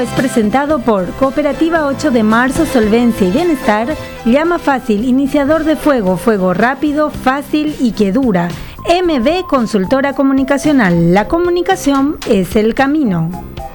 es presentado por Cooperativa 8 de Marzo, Solvencia y Bienestar, Llama Fácil, iniciador de fuego, fuego rápido, fácil y que dura. MB Consultora Comunicacional, la comunicación es el camino.